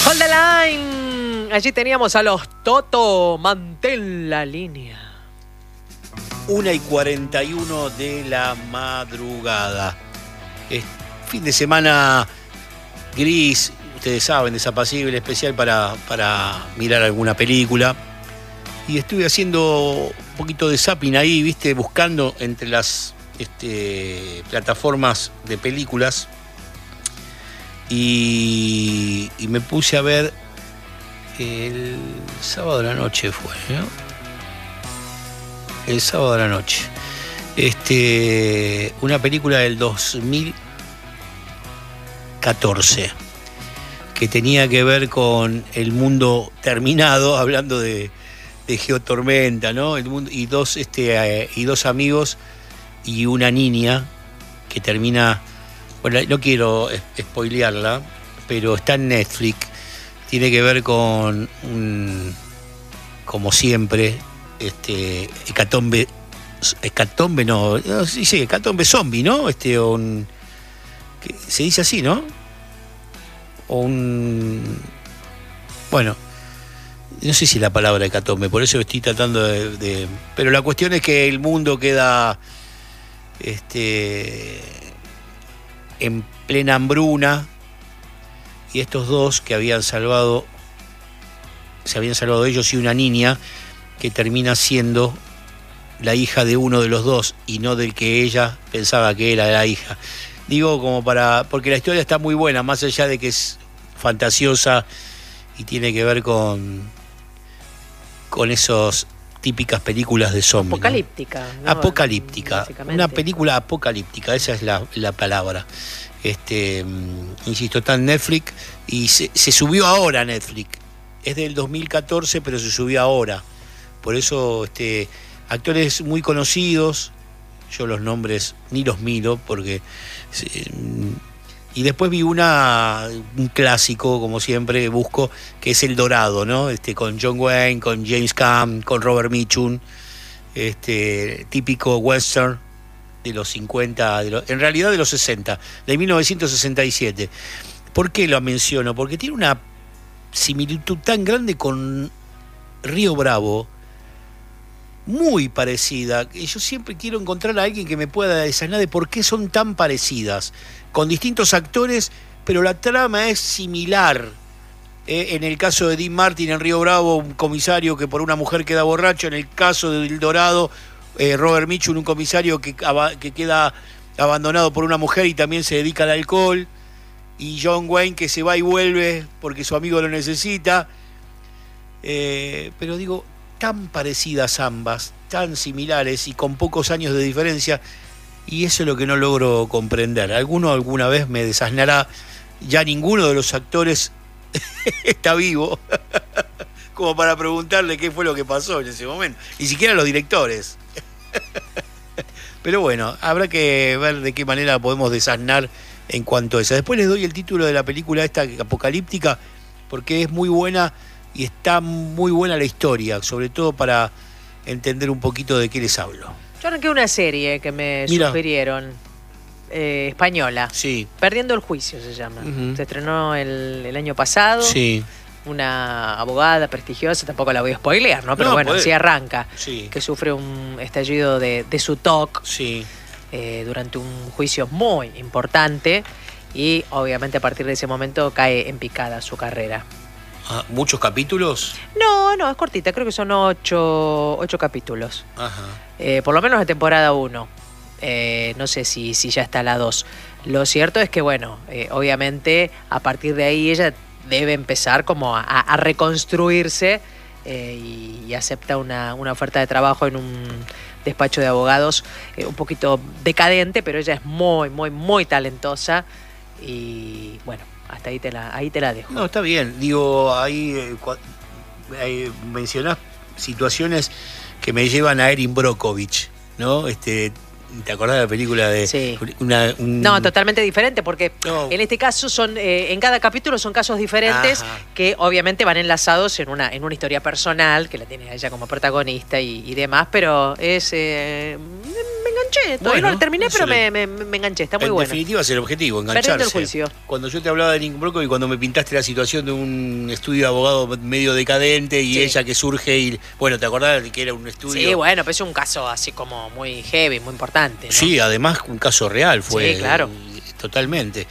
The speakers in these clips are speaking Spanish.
Hold the line. Allí teníamos a los Toto. Mantén la línea. 1:41 de la madrugada. Es fin de semana gris, ustedes saben, desapacible, especial para mirar alguna película. Y estuve haciendo un poquito de zapping ahí, ¿viste? Buscando entre las plataformas de películas. Y me puse a ver el sábado de la noche fue, ¿no? El sábado de la noche. Una película del 2014 que tenía que ver con el mundo terminado, hablando de Geotormenta, ¿no? El mundo, y dos amigos y una niña que termina. Bueno, no quiero spoilearla, pero está en Netflix. Tiene que ver con como siempre, hecatombe zombie, ¿no? Se dice así, ¿no? Bueno, no sé si la palabra hecatombe, por eso estoy tratando de. Pero la cuestión es que el mundo queda en plena hambruna, y estos dos que se habían salvado ellos y una niña que termina siendo la hija de uno de los dos y no del que ella pensaba que era la hija. Digo porque la historia está muy buena, más allá de que es fantasiosa y tiene que ver con esos típicas películas de zombies. Apocalíptica, ¿no? Apocalíptica. Una película apocalíptica, esa es la palabra. Insisto, está en Netflix y se subió ahora a Netflix. Es del 2014, pero se subió ahora. Por eso, actores muy conocidos, yo los nombres ni los miro, porque. Y después vi un clásico, como siempre busco, que es El Dorado, ¿no? Con John Wayne, con James Caan, con Robert Mitchum, típico western de los 50, en realidad de los 60, de 1967. ¿Por qué lo menciono? Porque tiene una similitud tan grande con Río Bravo, muy parecida. Yo siempre quiero encontrar a alguien que me pueda desanar de por qué son tan parecidas, con distintos actores, pero la trama es similar. En el caso de Dean Martin en Río Bravo, un comisario que por una mujer queda borracho. En el caso de El Dorado, Robert Mitchum, un comisario que queda abandonado por una mujer y también se dedica al alcohol. Y John Wayne, que se va y vuelve porque su amigo lo necesita. Pero digo, tan parecidas ambas, tan similares y con pocos años de diferencia, y eso es lo que no logro comprender. Alguna vez me desasnará. Ya ninguno de los actores está vivo como para preguntarle qué fue lo que pasó en ese momento, ni siquiera los directores. Pero bueno, habrá que ver de qué manera podemos desasnar en cuanto a eso. Después les doy el título de la película esta apocalíptica, porque es muy buena y está muy buena la historia, sobre todo para entender un poquito de qué les hablo. Yo arranqué una serie que me sugirieron, española. Sí. Perdiendo el juicio se llama. Se estrenó el año pasado. Sí. Una abogada prestigiosa, tampoco la voy a spoilear, ¿no? Pero bueno, sí arranca. Sí. Que sufre un estallido de su TOC. Sí. Durante un juicio muy importante, y obviamente a partir de ese momento cae en picada su carrera. ¿Muchos capítulos? No, es cortita, creo que son 8 capítulos. Ajá. Por lo menos de temporada 1. No sé si ya está la 2. Lo cierto es que, bueno, obviamente a partir de ahí ella debe empezar como a reconstruirse, y acepta una oferta de trabajo en un despacho de abogados un poquito decadente, pero ella es muy, muy, muy talentosa y, bueno, hasta ahí te la dejo. No, está bien. Digo, ahí mencionás situaciones que me llevan a Erin Brockovich, ¿no? ¿Te acordás de la película de...? Sí. No, totalmente diferente, porque en este caso son, en cada capítulo son casos diferentes. Ajá. Que obviamente van enlazados en una historia personal, que la tiene ella como protagonista y demás, pero me enganché. Todavía no lo terminé, pero me enganché. Está muy bueno. En definitiva es el objetivo, engancharse. Perdiendo el juicio. Cuando yo te hablaba de Nick Broco y cuando me pintaste la situación de un estudio de abogado medio decadente y ella que surge y... Bueno, ¿te acordás de que era un estudio? Sí, bueno, pero es un caso así como muy heavy, muy importante, ¿no? Sí, además un caso real fue. Sí, claro. Totalmente.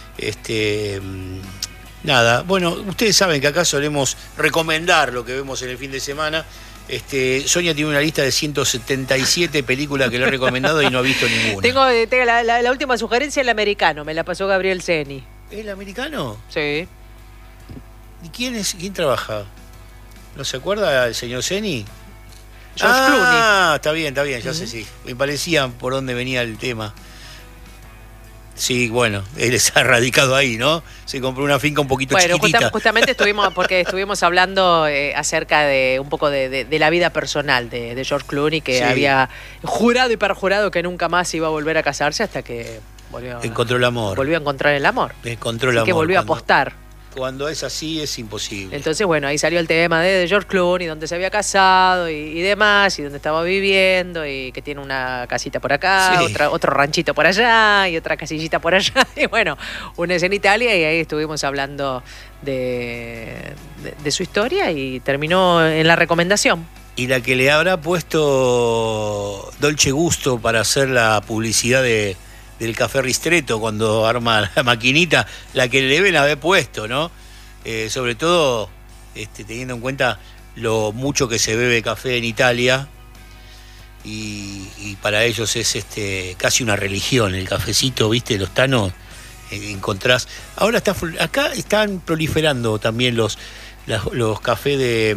Nada, bueno, ustedes saben que acá solemos recomendar lo que vemos en el fin de semana. Sonia tiene una lista de 177 películas que le he recomendado y no ha visto ninguna. Tengo la última sugerencia, El Americano, me la pasó Gabriel Ceni. ¿El Americano? Sí. ¿Y quién trabaja? ¿No se acuerda el señor Ceni? George Clooney. Está bien, ya sé, sí. Me parecía por dónde venía el tema. Sí, bueno, él está radicado ahí, ¿no? Se compró una finca un poquito chiquitita. Bueno, justamente estuvimos hablando acerca de un poco de la vida personal de George Clooney, que había jurado y perjurado que nunca más iba a volver a casarse hasta que encontró el amor. Volvió a encontrar el amor. Encontró el amor. Que volvió a apostar. Cuando es así es imposible. Entonces, bueno, ahí salió el tema de George Clooney, donde se había casado y demás, y donde estaba viviendo, y que tiene una casita por acá, otro ranchito por allá, y otra casillita por allá. Y bueno, una es en Italia, y ahí estuvimos hablando de su historia, y terminó en la recomendación. Y la que le habrá puesto Dolce Gusto para hacer la publicidad del Café Ristretto cuando arma la maquinita, la que le deben haber puesto, ¿no? Sobre todo teniendo en cuenta lo mucho que se bebe café en Italia y para ellos es casi una religión el cafecito, ¿viste? Los tanos encontrás. Ahora acá están proliferando también los cafés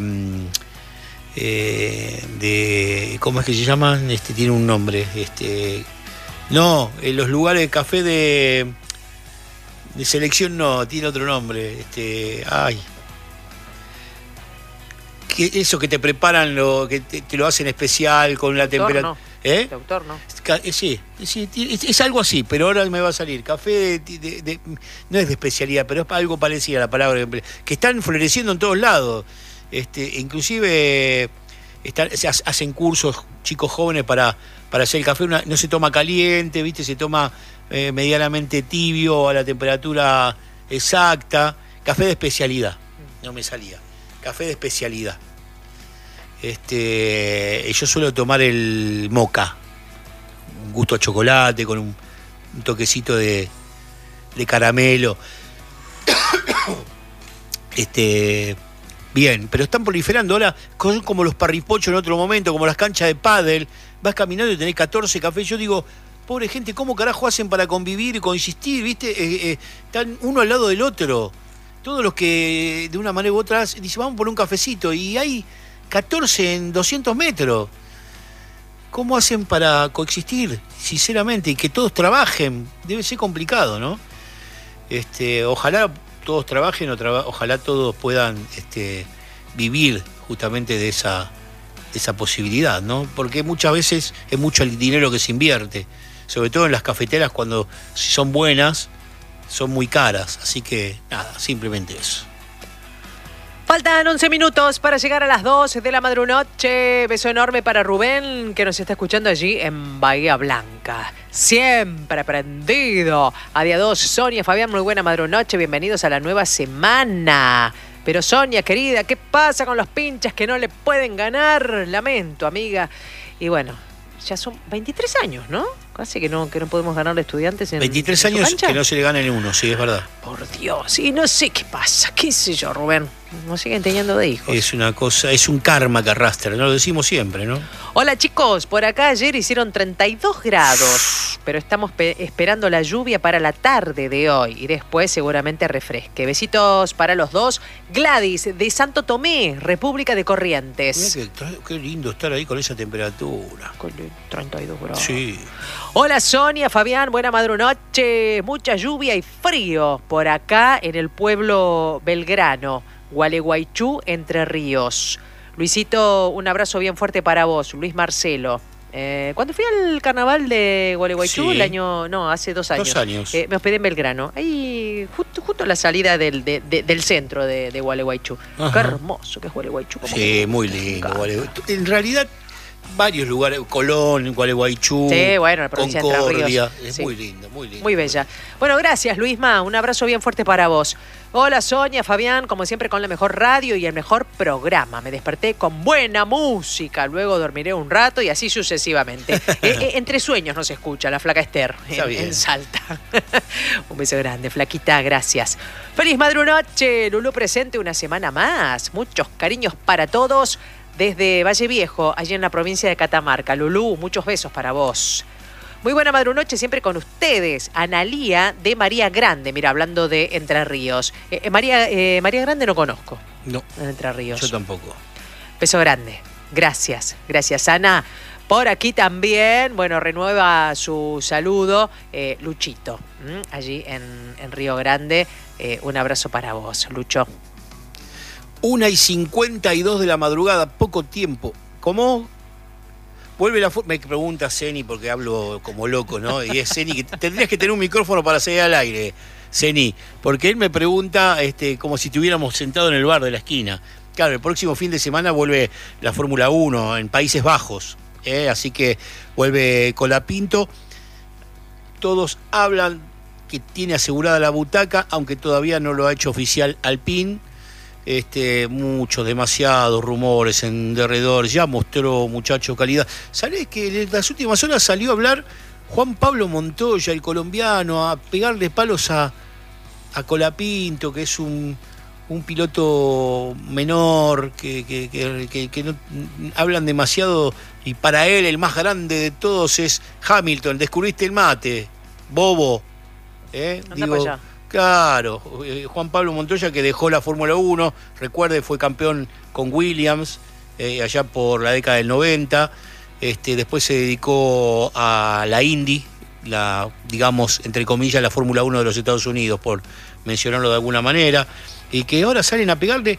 de ¿cómo es que se llaman? Tiene un nombre, no, en los lugares de café de selección no, tiene otro nombre. Eso que te preparan, que te lo hacen especial con la temperatura. De autor, ¿no? Sí, es algo así, pero ahora me va a salir. Café no es de especialidad, pero es algo parecido a la palabra que están floreciendo en todos lados. Inclusive se hacen cursos chicos jóvenes para hacer el café. No se toma caliente, ¿viste? Se toma medianamente tibio a la temperatura exacta. Café de especialidad. No me salía. Café de especialidad. Yo suelo tomar el moca. Un gusto a chocolate con un toquecito de caramelo. Bien, pero están proliferando ahora, como los parripochos en otro momento, como las canchas de pádel. Vas caminando y tenés 14 cafés. Yo digo, pobre gente, ¿cómo carajo hacen para convivir y coexistir? ¿Viste? Están uno al lado del otro. Todos los que de una manera u otra dicen, vamos por un cafecito. Y hay 14 en 200 metros. ¿Cómo hacen para coexistir? Sinceramente, y que todos trabajen. Debe ser complicado, ¿no? Ojalá todos trabajen, ojalá todos puedan vivir justamente de esa posibilidad, ¿no? Porque muchas veces es mucho el dinero que se invierte, sobre todo en las cafeteras cuando si son buenas, son muy caras, así que nada, simplemente eso. Faltan 11 minutos para llegar a las 2 de la madrunoche. Beso enorme para Rubén, que nos está escuchando allí en Bahía Blanca. Siempre prendido. A día 2, Sonia, Fabián, muy buena madrunoche. Bienvenidos a la nueva semana. Pero Sonia, querida, ¿qué pasa con los pinchas que no le pueden ganar? Lamento, amiga. Y bueno, ya son 23 años, ¿no? Casi que no podemos ganarle estudiantes en 23 años cancha. Que no se le gana ni uno, sí, es verdad. Por Dios, y no sé qué pasa, qué sé yo, Rubén. No siguen teniendo de hijos. Es una cosa, es un karma que arrastra, no lo decimos siempre, ¿no? Hola chicos, por acá ayer hicieron 32 grados, pero estamos esperando la lluvia para la tarde de hoy y después seguramente refresque. Besitos para los dos. Gladys, de Santo Tomé, República de Corrientes. Mirá qué lindo estar ahí con esa temperatura. Con 32 grados. Sí. Hola Sonia, Fabián, buena madrunoche. Mucha lluvia y frío por acá en el pueblo Belgrano, Gualeguaychú, Entre Ríos. Luisito, un abrazo bien fuerte para vos, Luis Marcelo. Cuando fui al carnaval de Gualeguaychú, sí. hace 2 años. 2 años. Me hospedé en Belgrano, ahí justo a la salida del centro de Gualeguaychú. Qué hermoso que es Gualeguaychú. Sí, muy lindo. En realidad, varios lugares, Colón, Gualeguaychú, Sí, bueno, la provincia de Entre Concordia. Ríos. Es Sí. muy lindo, muy lindo. Muy bella. Bueno, gracias, Luisma. Un abrazo bien fuerte para vos. Hola, Sonia, Fabián, como siempre con la mejor radio y el mejor programa. Me desperté con buena música, luego dormiré un rato y así sucesivamente. Entre sueños nos escucha la flaca Esther en Salta. Un beso grande, flaquita, gracias. Feliz madrunoche, Lulú presente una semana más. Muchos cariños para todos desde Valle Viejo, allí en la provincia de Catamarca. Lulú, muchos besos para vos. Muy buena madrunoche siempre con ustedes. Analía de María Grande, mira, hablando de Entre Ríos. María Grande no conozco. No, en Entre Ríos. yo tampoco. Beso grande. Gracias. Gracias, Ana. Por aquí también, bueno, renueva su saludo Luchito, allí en Río Grande. Un abrazo para vos, Lucho. 1:52 de la madrugada, poco tiempo. ¿Cómo? Vuelve me pregunta Zeni, porque hablo como loco, ¿no? Y es Zeni, que tendrías que tener un micrófono para salir al aire, Zeni, porque él me pregunta como si estuviéramos sentados en el bar de la esquina. Claro, el próximo fin de semana vuelve la Fórmula 1 en Países Bajos, así que vuelve Colapinto. Todos hablan que tiene asegurada la butaca, aunque todavía no lo ha hecho oficial Alpine. Muchos, demasiados rumores en derredor, ya mostró, muchacho, calidad. ¿Sabés que en las últimas horas salió a hablar Juan Pablo Montoya, el colombiano, a pegarle palos a Colapinto, que es un piloto menor, que no hablan demasiado, y para él el más grande de todos es Hamilton? Descubriste el mate, bobo. Anda para allá. Claro, Juan Pablo Montoya, que dejó la Fórmula 1, recuerde, fue campeón con Williams allá por la década del 90, después se dedicó a la Indy, digamos, entre comillas, la Fórmula 1 de los Estados Unidos, por mencionarlo de alguna manera, y que ahora salen a pegarle,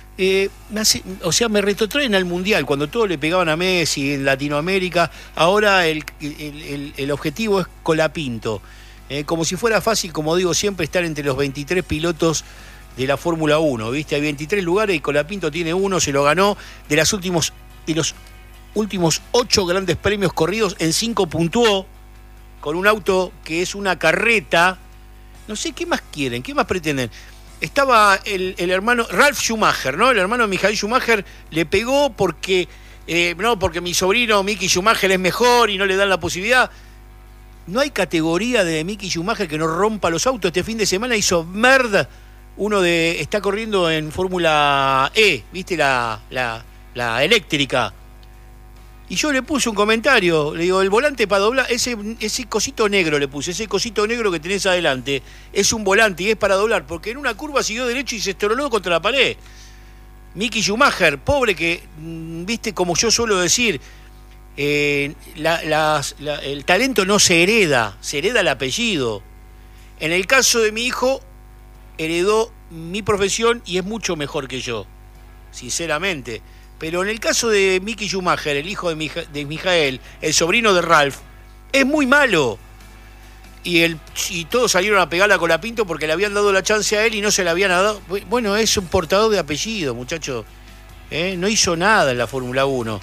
me retrotraen al Mundial, cuando todos le pegaban a Messi en Latinoamérica. Ahora el objetivo es Colapinto. Como si fuera fácil, como digo siempre, estar entre los 23 pilotos de la Fórmula 1, ¿viste? Hay 23 lugares y Colapinto tiene uno, se lo ganó. De los últimos 8 grandes premios corridos, en 5 puntuó, con un auto que es una carreta. No sé, ¿qué más quieren? ¿Qué más pretenden? Estaba el hermano Ralf Schumacher, ¿no? El hermano de Michael Schumacher le pegó porque mi sobrino Micky Schumacher es mejor y no le dan la posibilidad. No hay categoría de Micky Schumacher que no rompa los autos. Este fin de semana hizo merda. Está corriendo en Fórmula E, ¿viste? La eléctrica. Y yo le puse un comentario, le digo, el volante para doblar, ese cosito negro le puse, ese cosito negro que tenés adelante, es un volante y es para doblar, porque en una curva siguió derecho y se estroló contra la pared. Micky Schumacher, pobre que, viste, como yo suelo decir, el talento no se hereda, se hereda el apellido. En el caso de mi hijo, heredó mi profesión y es mucho mejor que yo, sinceramente. Pero en el caso de Micky Schumacher, el hijo de Michael, el sobrino de Ralf, es muy malo. Y todos salieron a pegarla con Colapinto porque le habían dado la chance a él y no se la habían dado. Bueno, es un portador de apellido, muchacho. No hizo nada en la Fórmula 1.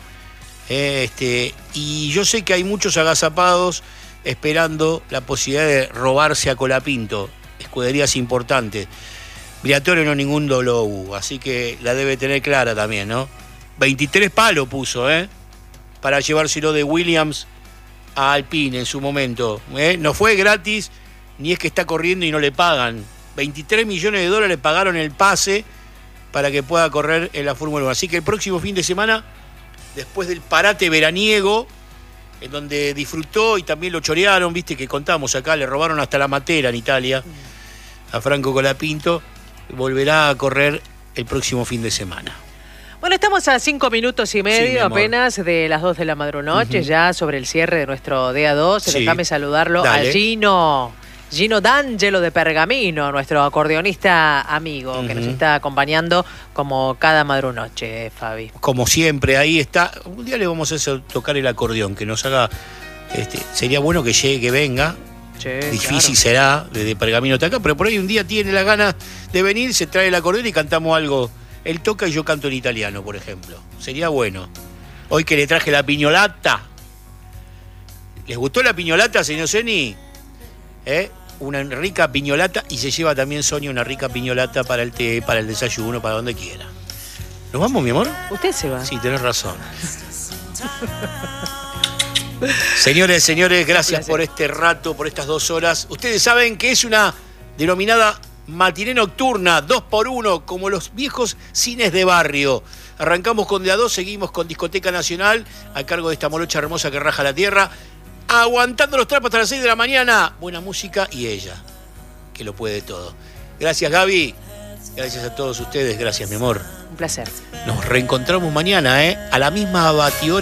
Y yo sé que hay muchos agazapados esperando la posibilidad de robarse a Colapinto. Escuderías importantes. Briatore no ningún dolor, así que la debe tener clara también, ¿no? 23 palos puso, para llevárselo de Williams a Alpine en su momento. No fue gratis, ni es que está corriendo y no le pagan. 23 millones de dólares pagaron el pase para que pueda correr en la Fórmula 1. Así que el próximo fin de semana, después del parate veraniego, en donde disfrutó y también lo chorearon, viste que contamos acá, le robaron hasta la matera en Italia a Franco Colapinto, volverá a correr el próximo fin de semana. Bueno, estamos a 5 minutos y medio apenas de las 2 de la madrunoche, ya sobre el cierre de nuestro día 2. Sí. Déjame saludarlo. Dale. A Gino D'Angelo de Pergamino, nuestro acordeonista amigo, que nos está acompañando como cada madrunoche, Fabi. Como siempre, ahí está. Un día le vamos a hacer tocar el acordeón, que nos haga... sería bueno que llegue, que venga. Sí, difícil será, desde Pergamino hasta acá, pero por ahí un día tiene las ganas de venir, se trae el acordeón y cantamos algo. Él toca y yo canto en italiano, por ejemplo. Sería bueno. Hoy que le traje la piñolata. ¿Les gustó la piñolata, señor Zeni? Una rica piñolata, y se lleva también Sonia una rica piñolata para el té, para el desayuno, para donde quiera. ¿Nos vamos, mi amor? ¿Usted se va? Sí, tenés razón. Señores, gracias por este rato, por estas 2 horas. Ustedes saben que es una denominada matiné nocturna, 2x1, como los viejos cines de barrio. Arrancamos con de a 2, seguimos con Discoteca Nacional, a cargo de esta morocha hermosa que raja la tierra. Aguantando los trapos hasta las 6 de la mañana. Buena música y ella, que lo puede todo. Gracias, Gaby. Gracias a todos ustedes. Gracias, mi amor. Un placer. Nos reencontramos mañana, a la misma batidora.